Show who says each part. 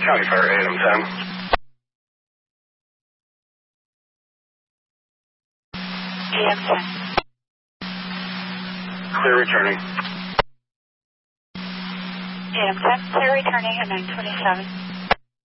Speaker 1: County Fire, AM 10.
Speaker 2: AM 10.
Speaker 1: Clear returning.
Speaker 2: AM 10, clear returning at 927.